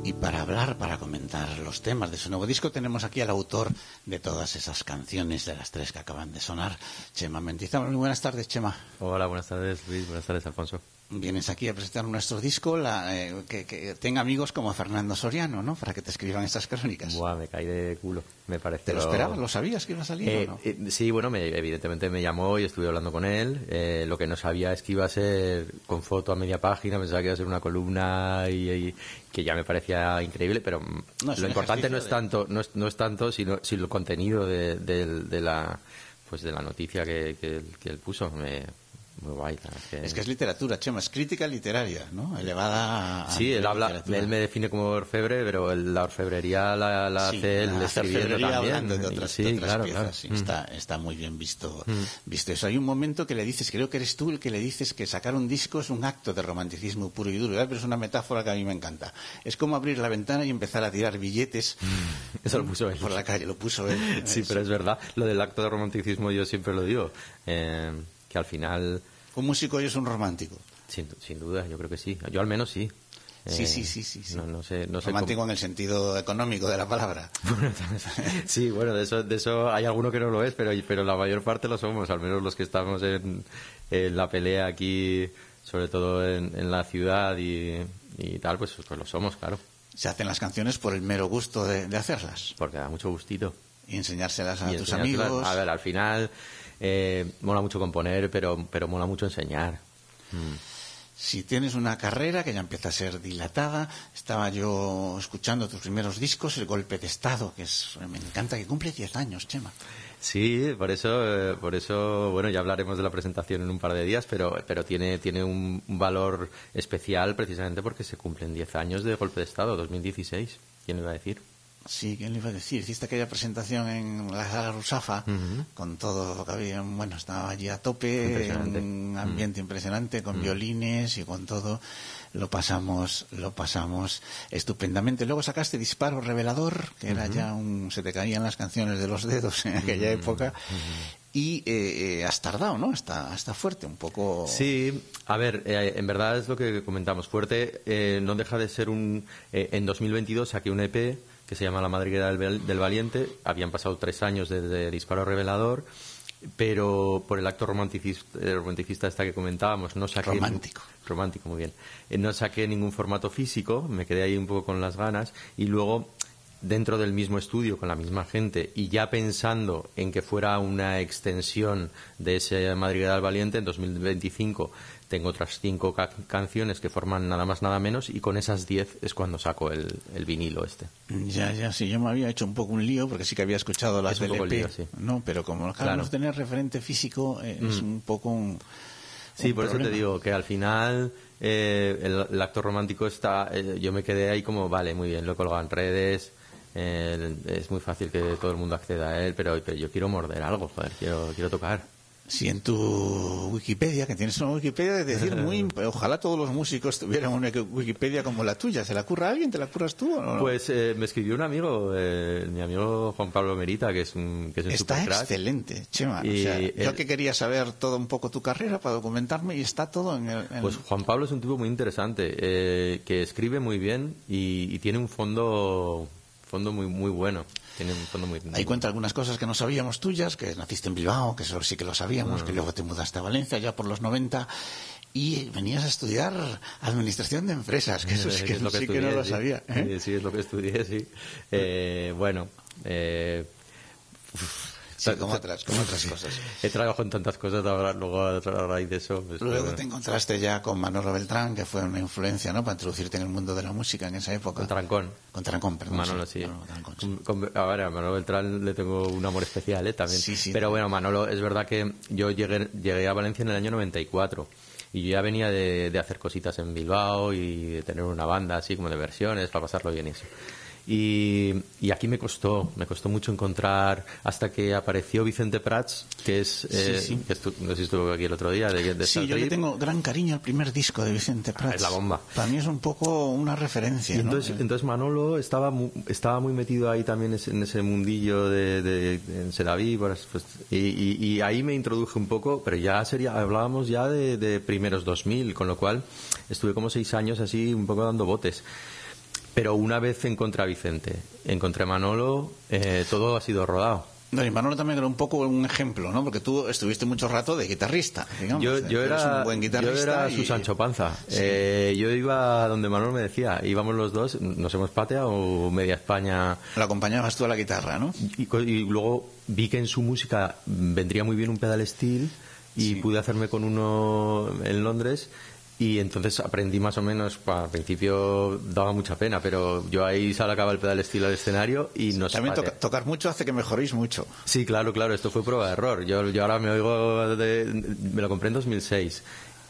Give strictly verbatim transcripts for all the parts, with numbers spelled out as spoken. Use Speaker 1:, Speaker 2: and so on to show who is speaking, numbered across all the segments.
Speaker 1: Y para hablar, para comentar los temas de su nuevo disco, tenemos aquí al autor de todas esas canciones, de las tres que acaban de sonar, Chema Mendizábal. Muy buenas tardes, Chema.
Speaker 2: Hola, buenas tardes, Luis. Buenas tardes, Alfonso.
Speaker 1: Vienes aquí a presentar nuestro disco, la, eh, que, que tenga amigos como Fernando Soriano, ¿no? Para que te escriban estas crónicas.
Speaker 2: Buah, me caí de culo, me parece.
Speaker 1: ¿Te lo esperabas? ¿Lo sabías que iba a salir
Speaker 2: eh,
Speaker 1: o no?
Speaker 2: Eh, sí, bueno, me, evidentemente me llamó y estuve hablando con él. Eh, lo que no sabía es que iba a ser con foto a media página, pensaba que iba a ser una columna y, y que ya me parecía increíble, pero no, lo importante no es de... tanto, no es, no es tanto, sino, sino el contenido de, de, de la, pues de la noticia que, que, que él puso. Me, Muy guay, que...
Speaker 1: Es que es literatura, Chema, es crítica literaria, ¿no? Elevada a...
Speaker 2: Sí, él habla, él me define como orfebre, pero el, la orfebrería la, la sí, hace él escribiendo también.
Speaker 1: Hablando de otras,
Speaker 2: sí,
Speaker 1: de otras
Speaker 2: claro,
Speaker 1: piezas,
Speaker 2: claro.
Speaker 1: Sí,
Speaker 2: mm.
Speaker 1: está, está muy bien visto, mm. visto eso. Hay un momento que le dices, creo que eres tú el que le dices que sacar un disco es un acto de romanticismo puro y duro, ¿verdad? Pero es una metáfora que a mí me encanta. Es como abrir la ventana y empezar a tirar billetes.
Speaker 2: Mm. Eso lo puso él.
Speaker 1: Por la calle, lo puso él.
Speaker 2: Sí, pero es verdad. Lo del acto de romanticismo yo siempre lo digo, eh, que al final...
Speaker 1: Un músico hoy es un romántico.
Speaker 2: Sin, sin duda, yo creo que sí. Yo al menos sí.
Speaker 1: Sí,
Speaker 2: eh,
Speaker 1: sí, sí, sí, sí.
Speaker 2: No, no sé, no sé
Speaker 1: romántico
Speaker 2: cómo...
Speaker 1: en el sentido económico de la palabra.
Speaker 2: Sí, bueno, de eso, de eso hay alguno que no lo es, pero, pero la mayor parte lo somos, al menos los que estamos en, en la pelea aquí, sobre todo en, en la ciudad y, y tal, pues, pues lo somos, claro.
Speaker 1: Se hacen las canciones por el mero gusto de, de hacerlas.
Speaker 2: Porque da mucho gustito.
Speaker 1: Y enseñárselas a
Speaker 2: y
Speaker 1: tus amigos.
Speaker 2: A ver, al final... Eh, mola mucho componer, pero, pero mola mucho enseñar. Mm.
Speaker 1: Si tienes una carrera que ya empieza a ser dilatada, estaba yo escuchando tus primeros discos, El Golpe de Estado, que es, me encanta, que cumple diez años, Chema.
Speaker 2: Sí, por eso, eh, por eso, bueno, ya hablaremos de la presentación en un par de días, pero, pero tiene, tiene un valor especial precisamente porque se cumplen diez años de Golpe de Estado, dos mil dieciséis. ¿Quién lo iba a decir?
Speaker 1: Sí, ¿quién le iba a decir? Hiciste aquella presentación en la sala Rusafa, uh-huh. con todo lo que había, bueno, estaba allí a tope, un ambiente uh-huh. impresionante, con uh-huh. violines y con todo. Lo pasamos, lo pasamos estupendamente. Luego sacaste Disparo Revelador, que era uh-huh. ya un, se te caían las canciones de los dedos en aquella uh-huh. época. Uh-huh. Y eh, eh, has tardado, ¿no? Está, está fuerte, un poco...
Speaker 2: Sí, a ver, eh, en verdad es lo que comentamos. Fuerte eh, no deja de ser un... Eh, en dos mil veintidós saqué un E P que se llama La Madriguera del, del Valiente. Habían pasado tres años desde Disparo Revelador, pero por el acto romanticista, romanticista esta que comentábamos, no saqué...
Speaker 1: Romántico.
Speaker 2: Romántico, muy bien. Eh, no saqué ningún formato físico, me quedé ahí un poco con las ganas, y luego... dentro del mismo estudio, con la misma gente, y ya pensando en que fuera una extensión de ese Madriguera del Valiente, en dos mil veinticinco tengo otras cinco ca- canciones que forman nada más nada menos, y con esas diez es cuando saco el, el vinilo este.
Speaker 1: Ya, ya, sí, yo me había hecho un poco un lío, porque sí que había escuchado las del E P,
Speaker 2: lío, sí.
Speaker 1: ¿no? Pero como no claro. tener referente físico, eh, mm. es un poco un...
Speaker 2: Sí,
Speaker 1: un
Speaker 2: por
Speaker 1: problema.
Speaker 2: Eso te digo que al final eh, el, el acto romántico está... Eh, yo me quedé ahí como, vale, muy bien, lo he colgado en redes... Eh, es muy fácil que todo el mundo acceda a él, pero, pero yo quiero morder algo, joder, quiero, quiero tocar.
Speaker 1: Si en tu Wikipedia, que tienes una Wikipedia de decir muy... Ojalá todos los músicos tuvieran una Wikipedia como la tuya. ¿Se la curra alguien? ¿Te la curras tú o no?
Speaker 2: Pues eh, me escribió un amigo, eh, mi amigo Juan Pablo Merita, que es un, que es un
Speaker 1: Está
Speaker 2: supercrack.
Speaker 1: excelente, Chema.
Speaker 2: Y
Speaker 1: o sea,
Speaker 2: él...
Speaker 1: yo que quería saber todo un poco tu carrera para documentarme y está todo en el... En...
Speaker 2: Pues Juan Pablo es un tipo muy interesante, eh, que escribe muy bien y, y tiene un fondo... fondo muy muy bueno. Tiene un fondo muy, muy
Speaker 1: Ahí cuenta algunas cosas que no sabíamos tuyas, que naciste en Bilbao, que eso sí que lo sabíamos, bueno. que luego te mudaste a Valencia ya por los noventa y venías a estudiar administración de empresas, que eso sí que, es lo que, sí estudié, que no lo
Speaker 2: sí.
Speaker 1: sabía. ¿eh?
Speaker 2: Sí, sí, es lo que estudié, sí. Eh, bueno, eh,
Speaker 1: sí, como otras, como otras cosas.
Speaker 2: He trabajado en tantas cosas, ahora, luego a raíz de eso... Pues,
Speaker 1: luego
Speaker 2: bueno.
Speaker 1: te encontraste ya con Manolo Beltrán, que fue una influencia, ¿no?, para introducirte en el mundo de la música en esa época.
Speaker 2: Con Trancón.
Speaker 1: Con Trancón, perdón.
Speaker 2: Manolo, sí.
Speaker 1: Manolo, Trancón, sí.
Speaker 2: Con, con, a ver, a Manolo Beltrán le tengo un amor especial, ¿eh? También.
Speaker 1: Sí, sí,
Speaker 2: Pero
Speaker 1: sí.
Speaker 2: bueno, Manolo, es verdad que yo llegué, llegué a Valencia en el año noventa y cuatro. Y yo ya venía de, de hacer cositas en Bilbao y de tener una banda así como de versiones para pasarlo bien y eso. Y, y aquí me costó, me costó mucho encontrar, hasta que apareció Vicente Prats, que es, eh,
Speaker 1: sí, sí.
Speaker 2: que estu, no sé si estuvo aquí el otro día, de, de
Speaker 1: Sí, yo le tengo gran cariño al primer disco de Vicente Prats.
Speaker 2: Es la bomba.
Speaker 1: Para mí es un poco una referencia,
Speaker 2: y entonces,
Speaker 1: ¿no?
Speaker 2: entonces Manolo estaba muy, estaba muy metido ahí también en ese mundillo de, de, de en Sedaví, pues, y, y, y ahí me introduje un poco, pero ya sería, hablábamos ya de, de primeros dos mil, con lo cual estuve como seis años así un poco dando botes. Pero una vez encontré a Vicente, encontré a Manolo, eh, todo ha sido rodado.
Speaker 1: No, y Manolo también era un poco un ejemplo, ¿no? Porque tú estuviste mucho rato de guitarrista, digamos.
Speaker 2: Yo, yo, era,
Speaker 1: un buen guitarrista
Speaker 2: yo era
Speaker 1: y...
Speaker 2: su Sancho Panza.
Speaker 1: Sí.
Speaker 2: Eh, yo iba donde Manolo me decía, íbamos los dos, nos hemos pateado o media España.
Speaker 1: Lo acompañabas tú a la guitarra, ¿no?
Speaker 2: Y, y luego vi que en su música vendría muy bien un pedal steel y sí. pude hacerme con uno en Londres. Y entonces aprendí más o menos, al principio daba mucha pena, pero yo ahí sacaba el pedal estilo al escenario y nos
Speaker 1: También toca, tocar mucho hace que mejoréis mucho.
Speaker 2: Sí, claro, claro, esto fue prueba de error. Yo, yo ahora me oigo, de, me lo compré en dos mil seis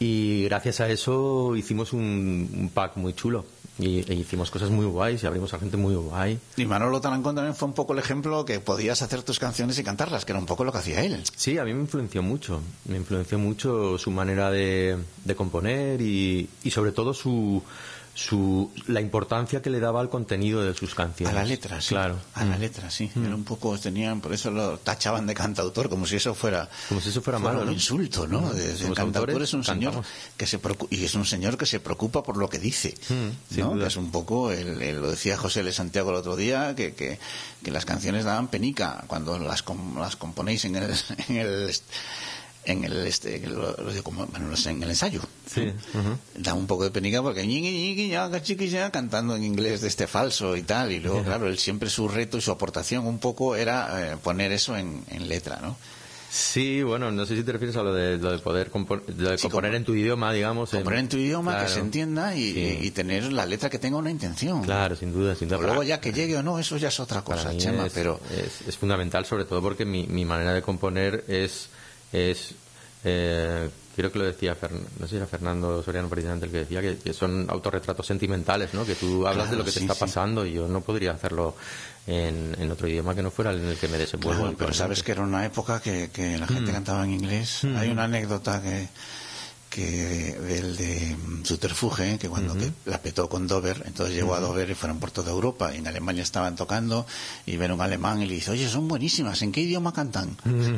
Speaker 2: y gracias a eso hicimos un, un pack muy chulo. Y, e hicimos cosas muy guays y abrimos a gente muy guay.
Speaker 1: Y Manolo Talancón también fue un poco el ejemplo que podías hacer tus canciones y cantarlas, que era un poco lo que hacía él.
Speaker 2: Sí, a mí me influenció mucho. Me influenció mucho su manera de, de componer y, y sobre todo su, su la importancia que le daba al contenido de sus canciones.
Speaker 1: A la letra, sí.
Speaker 2: Claro.
Speaker 1: A la letra, sí. Mm. Era un poco, tenían, por eso lo tachaban de cantautor, como si eso fuera...
Speaker 2: Como si eso fuera, fuera malo,
Speaker 1: un
Speaker 2: ¿no?
Speaker 1: insulto, ¿no?
Speaker 2: Mm.
Speaker 1: De, de el cantautor autores, es un señor
Speaker 2: cantamos.
Speaker 1: que se preocupa, y es un señor que se preocupa por lo que dice,
Speaker 2: mm,
Speaker 1: ¿no? Que es un poco, el, el, lo decía José L. Santiago el otro día, que, que, que las canciones daban penica cuando las, las componéis en el... En el en el este lo, lo digo como, bueno, en el ensayo
Speaker 2: sí, uh-huh.
Speaker 1: da un poco de penica porque ñiqui, ñiqui, ñaca, chiqui, ñaca, cantando en inglés de este falso y tal, y luego yeah. claro, él siempre su reto y su aportación un poco era eh, poner eso en, en letra, ¿no?
Speaker 2: Sí, bueno, no sé si te refieres a lo de, lo de poder compor, de sí, componer como, en tu idioma, digamos.
Speaker 1: Componer en, en tu idioma,
Speaker 2: claro,
Speaker 1: que se entienda y, sí. y tener la letra que tenga una intención.
Speaker 2: Claro, sin duda, sin duda.
Speaker 1: Luego ya que llegue o no, eso ya es otra cosa, Chema,
Speaker 2: es,
Speaker 1: pero...
Speaker 2: Es, es fundamental, sobre todo porque mi, mi manera de componer es... es Eh, creo que lo decía, no sé si era Fernando Soriano precisamente el que decía que, que son autorretratos sentimentales, ¿no? Que tú hablas claro, de lo que sí, te está sí. pasando y yo no podría hacerlo en, en otro idioma que no fuera en el que me desenvuelvo.
Speaker 1: Claro, pero sabes que era una época que, que la gente mm. cantaba en inglés. Mm. Hay una anécdota que que del de Subterfuge, que cuando uh-huh. que la petó con Dover, entonces llegó uh-huh. a Dover y fueron por toda Europa y en Alemania estaban tocando y ven un alemán y le dice, oye, son buenísimas, ¿en qué idioma cantan?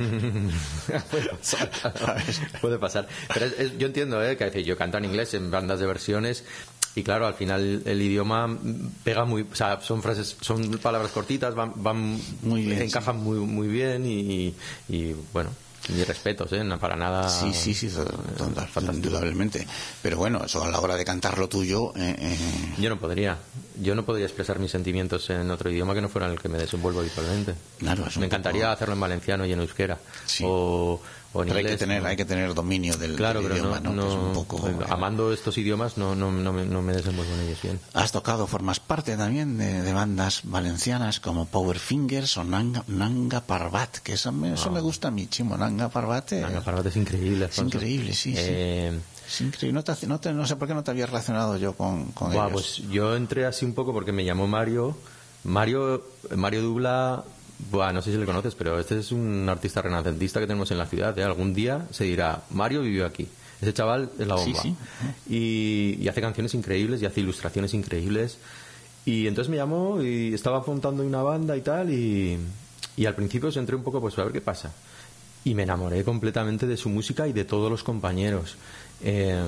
Speaker 2: Puede pasar, puede pasar. Pero es, es, yo entiendo, ¿eh? Que yo canto en inglés en bandas de versiones y claro, al final el idioma pega muy, o sea, son frases, son palabras cortitas, van, van
Speaker 1: muy bien,
Speaker 2: encajan
Speaker 1: sí.
Speaker 2: muy muy bien y, y bueno. Mis respetos, ¿eh? No para nada.
Speaker 1: Sí, sí, sí, total, indudablemente. Pero bueno, eso a la hora de cantar lo tuyo. Eh, eh...
Speaker 2: Yo no podría. Yo no podría expresar mis sentimientos en otro idioma que no fuera en el que me desenvuelvo habitualmente.
Speaker 1: Claro, es un
Speaker 2: me encantaría
Speaker 1: poco...
Speaker 2: hacerlo en valenciano y en euskera.
Speaker 1: Sí.
Speaker 2: O, o en
Speaker 1: pero
Speaker 2: inglés.
Speaker 1: Hay que tener,
Speaker 2: ¿no?
Speaker 1: hay que tener dominio del,
Speaker 2: claro,
Speaker 1: del
Speaker 2: pero
Speaker 1: idioma,
Speaker 2: no,
Speaker 1: ¿no?
Speaker 2: no
Speaker 1: Que es un poco,
Speaker 2: eh, amando estos idiomas no, no, no, me, no me desenvuelvo en ellos bien.
Speaker 1: Has tocado, formas parte también de, de bandas valencianas como Power Fingers o Nanga, Nanga Parbat, que eso me, eso
Speaker 2: no.
Speaker 1: me gusta a mí, Chimo. Nanga Parbat. Eh,
Speaker 2: Nanga Parbat es increíble.
Speaker 1: Es increíble, sí,
Speaker 2: eh,
Speaker 1: sí. Es increíble. No, te, no, te, no sé por qué no te había relacionado yo con, con
Speaker 2: buah,
Speaker 1: ellos.
Speaker 2: Pues yo entré así un poco porque me llamó Mario. Mario, Mario Dubla. Buah, no sé si le conoces, pero este es un artista renacentista que tenemos en la ciudad. ¿eh? Algún día se dirá, Mario vivió aquí. Ese chaval es la bomba.
Speaker 1: Sí, sí.
Speaker 2: Y, y hace canciones increíbles y hace ilustraciones increíbles. Y entonces me llamó y estaba montando una banda y tal. Y, y al principio pues entré un poco pues a ver qué pasa. Y me enamoré completamente de su música y de todos los compañeros. Eh,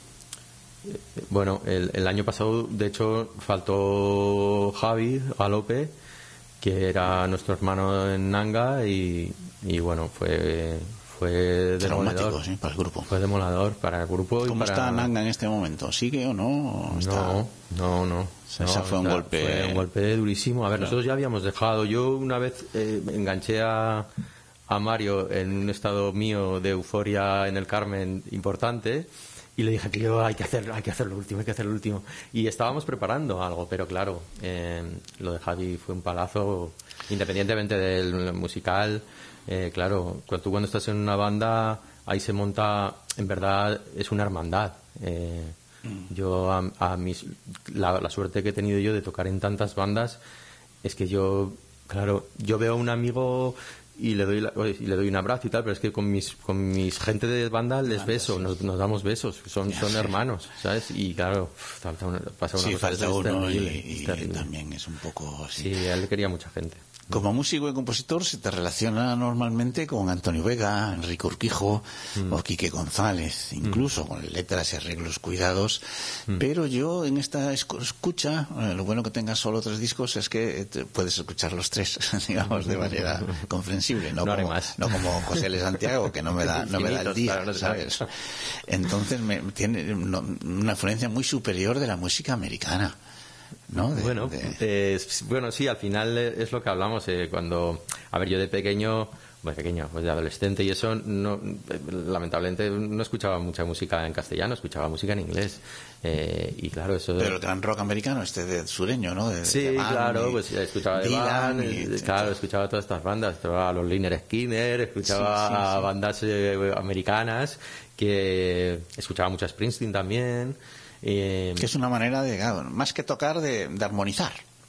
Speaker 2: bueno, el, el año pasado, de hecho, faltó Javi Galope, que era nuestro hermano en Nanga y, y bueno, fue fue demoledor,
Speaker 1: sí, para el grupo.
Speaker 2: Fue demoledor para el grupo.
Speaker 1: ¿Cómo
Speaker 2: y para...
Speaker 1: está Nanga en este momento? ¿Sigue o no? ¿O está...
Speaker 2: No, no, no.
Speaker 1: Ese
Speaker 2: no,
Speaker 1: fue un
Speaker 2: está,
Speaker 1: golpe...
Speaker 2: Fue un golpe durísimo. A ver, claro. Nosotros ya habíamos dejado... Yo una vez eh, enganché a, a Mario en un estado mío de euforia en el Carmen importante... Y le dije que yo hay que hacer, hay que hacer lo último, hay que hacer lo último. Y estábamos preparando algo, pero claro, eh, lo de Javi fue un palazo, independientemente del musical. Eh, claro, cuando tú cuando estás en una banda, ahí se monta, en verdad, es una hermandad. Eh, mm. Yo, a, a mis, la, la suerte que he tenido yo de tocar en tantas bandas, es que yo, claro, yo veo a un amigo... y le doy la, y le doy un abrazo y tal, pero es que con mis con mis gente de banda les ah, beso, nos, nos damos besos, son ya, son sí. hermanos, ¿sabes? Y claro, falta una, pasa una
Speaker 1: sí,
Speaker 2: cosa
Speaker 1: falta uno
Speaker 2: terrible,
Speaker 1: y, y también es un poco así.
Speaker 2: Sí, a él le quería mucha gente.
Speaker 1: Como músico y compositor se te relaciona normalmente con Antonio Vega, Enrique Urquijo mm. o Quique González, incluso mm. con letras y arreglos cuidados, mm. pero yo en esta escucha, eh, lo bueno que tengas solo tres discos es que te puedes escuchar los tres, digamos, de manera comprensible, no,
Speaker 2: no,
Speaker 1: como,
Speaker 2: más.
Speaker 1: no como José L. Santiago, que no me da, no me da el día, claro, no ¿sabes? Entonces me, tiene no, una influencia muy superior de la música americana. ¿No? De,
Speaker 2: bueno,
Speaker 1: de...
Speaker 2: Eh, bueno, sí, al final es lo que hablamos eh, cuando, a ver, yo de pequeño, bueno, pequeño, pues de adolescente y eso, no, lamentablemente no escuchaba mucha música en castellano, escuchaba música en inglés. Eh, y claro, eso...
Speaker 1: Pero el gran rock americano, este de sureño, ¿no? De,
Speaker 2: sí,
Speaker 1: de Van
Speaker 2: claro,
Speaker 1: y...
Speaker 2: pues escuchaba de Van, y, claro, escuchaba todas estas bandas, escuchaba a los Lynyrd Skynyrd, escuchaba sí, sí, sí. a bandas eh, americanas, que escuchaba mucho a Springsteen también.
Speaker 1: Eh, que es una manera de, claro, más que tocar, de, de armonizar.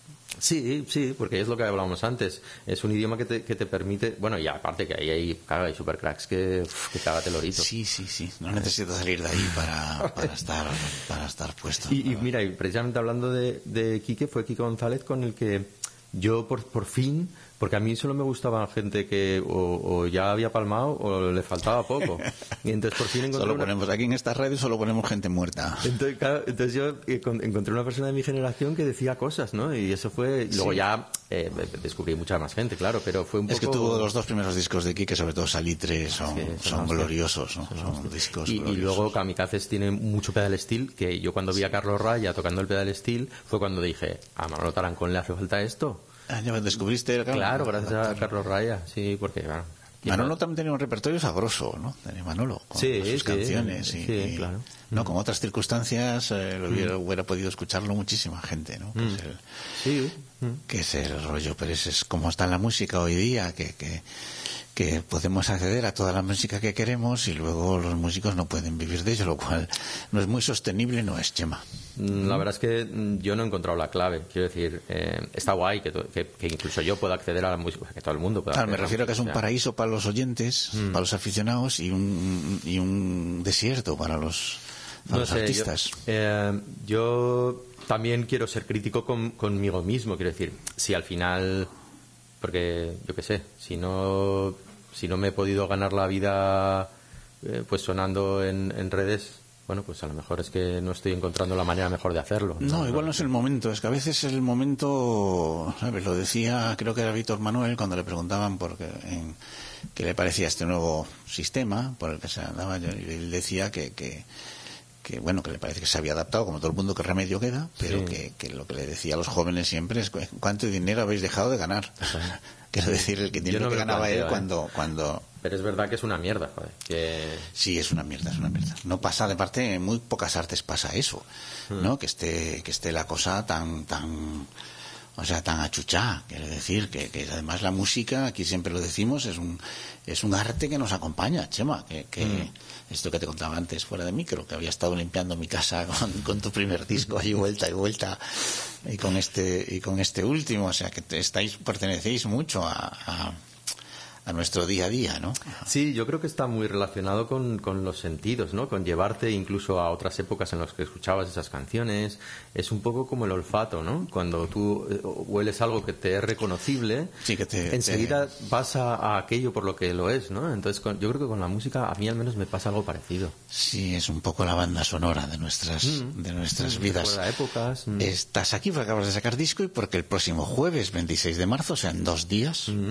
Speaker 2: Sí, sí, porque es lo que hablábamos antes. Es un idioma que te, que te permite... Bueno, y aparte que ahí hay, claro, hay super cracks que, uf, que cágate el orito.
Speaker 1: Sí, sí, sí. No necesitas salir de ahí para, para, estar, para estar puesto.
Speaker 2: Y, y mira, y precisamente hablando de, de Quique, fue Quique González con el que yo por, por fin... Porque a mí solo me gustaba gente que o, o ya había palmado o le faltaba poco. Y entonces por fin encontré
Speaker 1: solo
Speaker 2: una...
Speaker 1: ponemos aquí en esta radio solo ponemos gente muerta.
Speaker 2: Entonces, claro, entonces yo encontré una persona de mi generación que decía cosas, ¿no? Y eso fue... Y luego sí. ya eh, descubrí mucha más gente, claro, pero fue un
Speaker 1: es
Speaker 2: poco...
Speaker 1: Es que tuvo los dos primeros discos de Quique, sobre todo Salitre, son, sí, son gloriosos, ¿no? Son, son discos
Speaker 2: y,
Speaker 1: gloriosos.
Speaker 2: Y luego Kamikazes tiene mucho pedal steel, que yo cuando vi a Carlos Raya tocando el pedal steel fue cuando dije, a Manolo Tarancón le hace falta esto.
Speaker 1: Ah, ya descubriste el Carlos.
Speaker 2: Claro, gracias a Carlos Raya, sí, porque bueno,
Speaker 1: Manolo no... también tenía un repertorio sabroso, ¿no? Tenía Manolo con
Speaker 2: sí,
Speaker 1: sus
Speaker 2: sí,
Speaker 1: canciones
Speaker 2: sí,
Speaker 1: y,
Speaker 2: sí,
Speaker 1: y,
Speaker 2: claro.
Speaker 1: no,
Speaker 2: mm.
Speaker 1: con otras circunstancias eh, lo hubiera, mm. hubiera podido escucharlo muchísima gente, ¿no? Que,
Speaker 2: mm.
Speaker 1: es el,
Speaker 2: sí. mm.
Speaker 1: que es el rollo, pero es, es como está la música hoy día, que, que que podemos acceder a toda la música que queremos y luego los músicos no pueden vivir de ello, lo cual no es muy sostenible, no es, Chema.
Speaker 2: La verdad es que yo no he encontrado la clave. Quiero decir, eh, está guay que, que, que incluso yo pueda acceder a la música, que todo el mundo pueda
Speaker 1: claro,
Speaker 2: acceder
Speaker 1: me refiero a, a que es un
Speaker 2: ya.
Speaker 1: paraíso para los oyentes, mm. para los aficionados y un, y un desierto para los, para
Speaker 2: no
Speaker 1: los
Speaker 2: sé,
Speaker 1: artistas.
Speaker 2: Yo, eh, yo también quiero ser crítico con, conmigo mismo. Quiero decir, si al final... Porque, yo qué sé, si no, si no me he podido ganar la vida eh, pues sonando en, en redes, bueno, pues a lo mejor es que no estoy encontrando la manera mejor de hacerlo.
Speaker 1: No, no igual no es el momento, es que a veces el momento, ¿sabes? Lo decía, creo que era Víctor Manuel, cuando le preguntaban por qué, en, qué le parecía este nuevo sistema por el que se andaba, y él decía que... que que bueno, que le parece que se había adaptado como todo el mundo, que remedio queda, pero sí. que, que lo que le decía a los jóvenes siempre es cuánto dinero habéis dejado de ganar. Sí. Quiero decir, el dinero no que ganaba planteo, él cuando,
Speaker 2: ¿eh?
Speaker 1: cuando...
Speaker 2: Pero es verdad que es una mierda, joder. Que...
Speaker 1: Sí, es una mierda, es una mierda. No pasa, de parte, en muy pocas artes pasa eso, hmm. ¿no? Que esté, que esté la cosa tan, tan... O sea, tan achuchá, quiere decir que, que además la música, aquí siempre lo decimos, es un es un arte que nos acompaña, Chema, que, que mm. esto que te contaba antes fuera de micro, que había estado limpiando mi casa con, con tu primer disco ahí vuelta y vuelta y con este y con este último, o sea, que te estáis pertenecéis mucho a, a a nuestro día a día, ¿no?
Speaker 2: Sí, yo creo que está muy relacionado con, con los sentidos, ¿no? Con llevarte incluso a otras épocas en las que escuchabas esas canciones. Es un poco como el olfato, ¿no? Cuando tú hueles algo que te es reconocible,
Speaker 1: sí, que te,
Speaker 2: enseguida
Speaker 1: te...
Speaker 2: vas a, a aquello por lo que lo es, ¿no? Entonces con, yo creo que con la música a mí al menos me pasa algo parecido.
Speaker 1: Sí, es un poco la banda sonora de nuestras mm. de nuestras mm, vidas.
Speaker 2: Épocas. Mm.
Speaker 1: Estás aquí porque acabas de sacar disco y porque el próximo jueves veintiséis de marzo, o sea, en dos días, mm.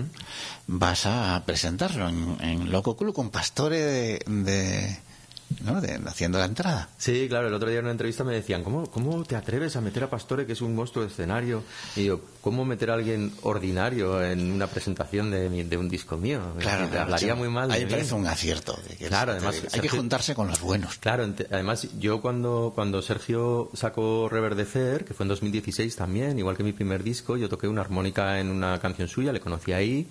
Speaker 1: vas a a presentarlo en, en Loco Club con Pastore de, de, ¿no? de haciendo la entrada.
Speaker 2: Sí, claro, el otro día en una entrevista me decían ¿cómo, cómo te atreves a meter a Pastore, que es un monstruo de escenario? Y yo, ¿cómo meter a alguien ordinario en una presentación de, de un disco mío?
Speaker 1: Claro,
Speaker 2: te hablaría
Speaker 1: yo,
Speaker 2: muy mal de
Speaker 1: ahí me
Speaker 2: mí.
Speaker 1: parece un acierto de que
Speaker 2: claro,
Speaker 1: es,
Speaker 2: además
Speaker 1: hay
Speaker 2: Sergio,
Speaker 1: que juntarse con los buenos.
Speaker 2: Claro, además yo cuando, cuando Sergio sacó Reverdecer, que fue en dos mil dieciséis también, igual que mi primer disco, yo toqué una armónica en una canción suya, le conocí ahí.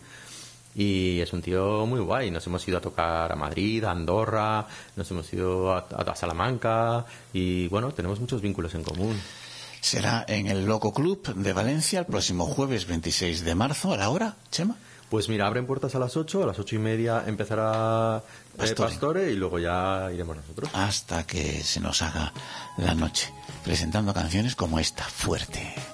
Speaker 2: Y es un tío muy guay. Nos hemos ido a tocar a Madrid, a Andorra, nos hemos ido a, a Salamanca y bueno, tenemos muchos vínculos en común.
Speaker 1: Será en el Loco Club de Valencia el próximo jueves veintiséis de marzo. ¿A la hora, Chema?
Speaker 2: Pues mira, abren puertas a las ocho, a las ocho y media empezará Pastore. Eh, Pastore y luego ya iremos nosotros.
Speaker 1: Hasta que se nos haga la noche, presentando canciones como esta, Fuerte.